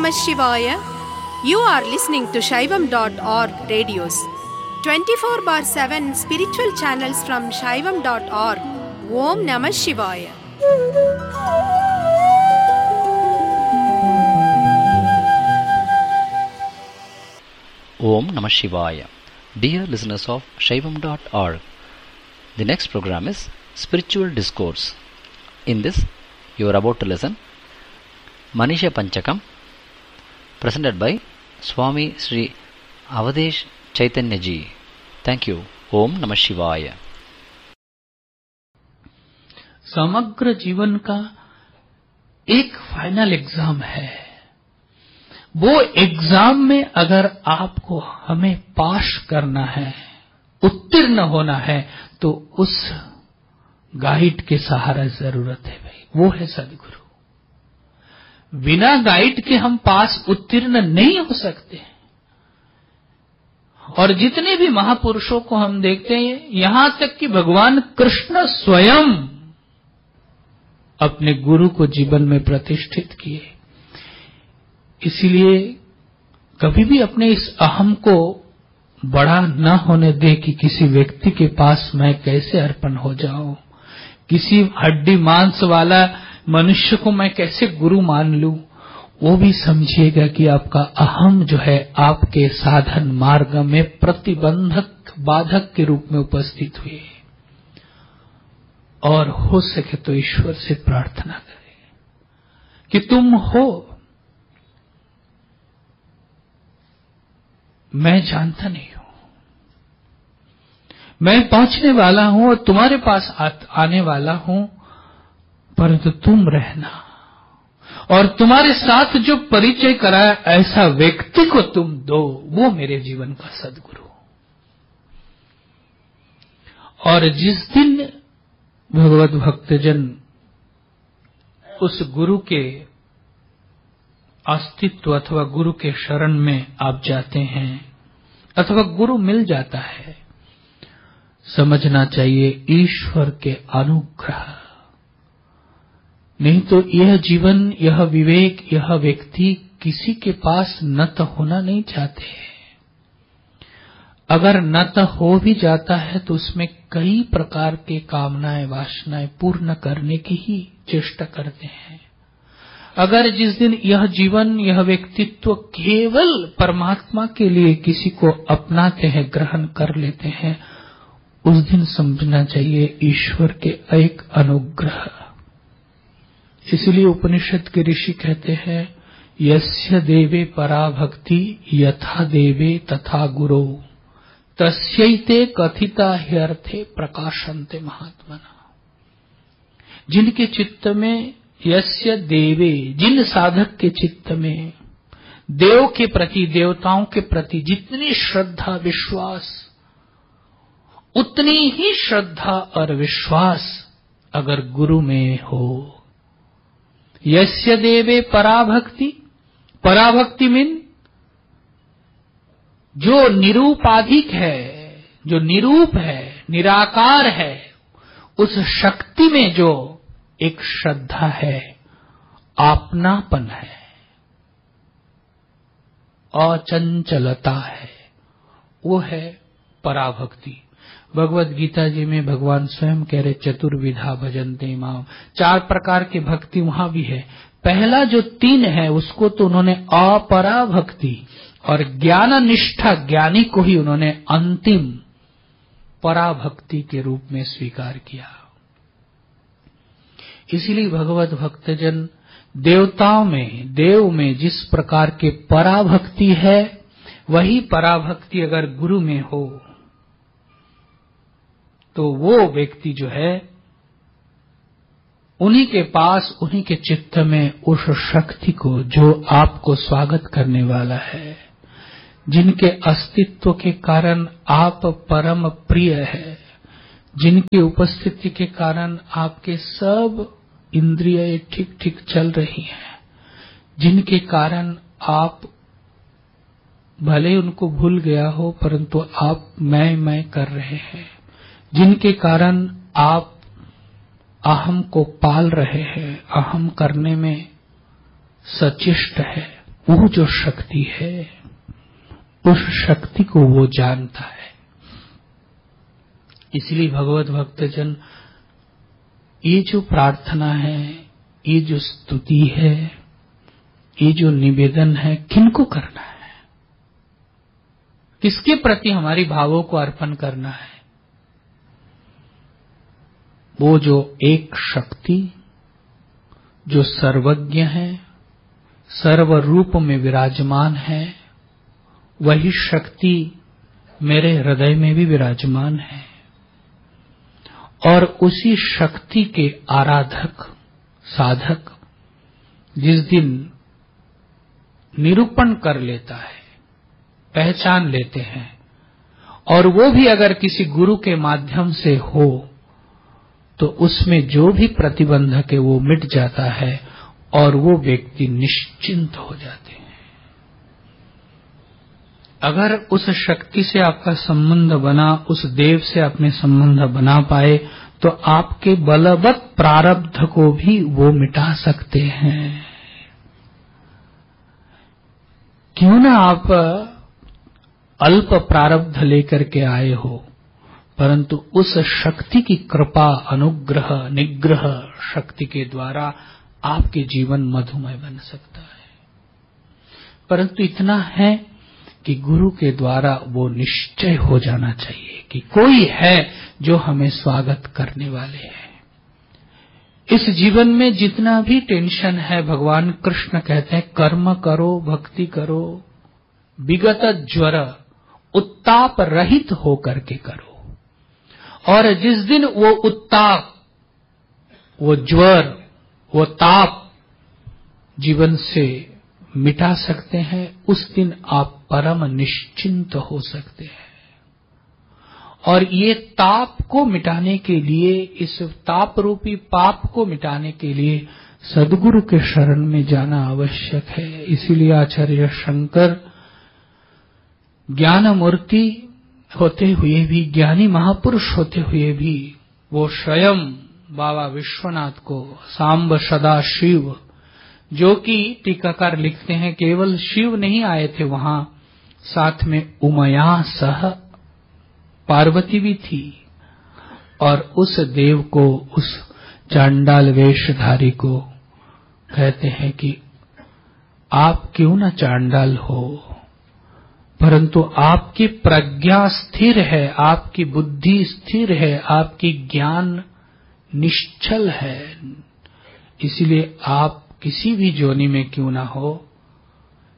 Namah Shivaya. You are listening to Shaivam.org radios. 24/7 spiritual channels from Shaivam.org. Om Namah Shivaya. Om Namah Shivaya. Dear listeners of Shaivam.org, the next program is Spiritual Discourse. In this, you are about to listen Manisha Panchakam, presented by Swami Sri Avadesh Chaitanya Ji. Thank you. Om Namah Shivaya. समग्र जीवन का एक final exam है। वो exam में अगर आपको हमें पास करना है, उत्तीर्ण होना है, तो उस गाइड के सहारा जरूरत है भाई, वो है सदगुरु। बिना गाइड के हम पास उत्तीर्ण नहीं हो सकते। और जितने भी महापुरुषों को हम देखते हैं, यहां तक कि भगवान कृष्ण स्वयं अपने गुरु को जीवन में प्रतिष्ठित किए। इसीलिए कभी भी अपने इस अहम को बड़ा न होने दे कि किसी व्यक्ति के पास मैं कैसे अर्पण हो जाऊं, किसी हड्डी मांस वाला मनुष्य को मैं कैसे गुरु मान लूं। वो भी समझिएगा कि आपका अहम जो है आपके साधन मार्ग में प्रतिबंधक बाधक के रूप में उपस्थित हुए। और हो सके तो ईश्वर से प्रार्थना करें कि तुम हो, मैं जानता नहीं हूं, मैं पहुंचने वाला हूं और तुम्हारे पास आने वाला हूं, परंतु तुम रहना और तुम्हारे साथ जो परिचय कराया ऐसा व्यक्ति को तुम दो, वो मेरे जीवन का सदगुरु। और जिस दिन भगवत भक्तजन उस गुरु के अस्तित्व अथवा गुरु के शरण में आप जाते हैं अथवा गुरु मिल जाता है, समझना चाहिए ईश्वर के अनुग्रह। नहीं तो यह जीवन, यह विवेक, यह व्यक्ति किसी के पास न तो होना नहीं चाहते। अगर न तो हो भी जाता है तो उसमें कई प्रकार के कामनाएं वासनाएं पूर्ण करने की ही चेष्टा करते हैं। अगर जिस दिन यह जीवन, यह व्यक्तित्व केवल परमात्मा के लिए किसी को अपनाते हैं, ग्रहण कर लेते हैं, उस दिन समझना चाहिए ईश्वर के एक अनुग्रह। इसलिए उपनिषद के ऋषि कहते हैं, यस्य देवे परा भक्ति यथा देवे तथा गुरो तस्यैते कथिता ह्यर्थे प्रकाशन्ते महात्मना। जिनके चित्त में यस्य देवे, जिन साधक के चित्त में देव के प्रति, देवताओं के प्रति जितनी श्रद्धा विश्वास, उतनी ही श्रद्धा और विश्वास अगर गुरु में हो। यस्य देवे पराभक्ति, पराभक्ति मीन जो निरूपाधिक है, जो निरूप है, निराकार है, उस शक्ति में जो एक श्रद्धा है, आपनापन है, अचंचलता है, वो है पराभक्ति। भगवत गीता जी में भगवान स्वयं कह रहे चतुर्विधा भजन्ते माम, 4 प्रकार की भक्ति वहां भी है। पहला जो 3 है उसको तो उन्होंने अपराभक्ति और ज्ञान निष्ठा, ज्ञानी को ही उन्होंने अंतिम पराभक्ति के रूप में स्वीकार किया। इसलिए भगवत भक्तजन देवताओं में, देव में जिस प्रकार के पराभक्ति है, वही पराभक्ति अगर गुरु में हो तो वो व्यक्ति जो है उन्हीं के पास, उन्हीं के चित्त में उस शक्ति को जो आपको स्वागत करने वाला है, जिनके अस्तित्व के कारण आप परम प्रिय है, जिनकी उपस्थिति के कारण आपके सब इंद्रियां ठीक ठीक चल रही हैं, जिनके कारण आप भले उनको भूल गया हो परंतु आप मैं कर रहे हैं, जिनके कारण आप अहम को पाल रहे हैं, अहम करने में सचेष्ट है, वो जो शक्ति है, उस शक्ति को वो जानता है। इसलिए भगवत भक्तजन, ये जो प्रार्थना है, ये जो स्तुति है, ये जो निवेदन है, किनको करना है, किसके प्रति हमारी भावों को अर्पण करना है? वो जो एक शक्ति जो सर्वज्ञ है, सर्व रूप में विराजमान है, वही शक्ति मेरे हृदय में भी विराजमान है। और उसी शक्ति के आराधक साधक जिस दिन निरूपण कर लेता है, पहचान लेते हैं, और वो भी अगर किसी गुरु के माध्यम से हो, तो उसमें जो भी प्रतिबंधक है वो मिट जाता है और वो व्यक्ति निश्चिंत हो जाते हैं। अगर उस शक्ति से आपका संबंध बना, उस देव से आपने संबंध बना पाए, तो आपके बलवत् प्रारब्ध को भी वो मिटा सकते हैं। क्यों ना आप अल्प प्रारब्ध लेकर के आए हो, परंतु उस शक्ति की कृपा, अनुग्रह, निग्रह शक्ति के द्वारा आपके जीवन मधुमय बन सकता है। परंतु इतना है कि गुरु के द्वारा वो निश्चय हो जाना चाहिए कि कोई है जो हमें स्वागत करने वाले हैं। इस जीवन में जितना भी टेंशन है, भगवान कृष्ण कहते हैं कर्म करो, भक्ति करो, विगत ज्वर उत्ताप रहित होकर के करो। और जिस दिन वो उत्ताप, वो ज्वर, वो ताप जीवन से मिटा सकते हैं, उस दिन आप परम निश्चिंत हो सकते हैं। और ये ताप को मिटाने के लिए, इस ताप रूपी पाप को मिटाने के लिए सद्गुरु के शरण में जाना आवश्यक है। इसीलिए आचार्य शंकर ज्ञान मूर्ति होते हुए भी, ज्ञानी महापुरुष होते हुए भी, वो स्वयं बाबा विश्वनाथ को सांब सदा शिव, जो कि टीकाकार लिखते हैं केवल शिव नहीं आए थे वहां, साथ में उमया सह पार्वती भी थी। और उस देव को, उस चांडाल वेशधारी को कहते हैं कि आप क्यों न चांडाल हो, परंतु आपकी प्रज्ञा स्थिर है, आपकी बुद्धि स्थिर है, आपकी ज्ञान निश्चल है। इसलिए आप किसी भी जोनि में क्यों ना हो,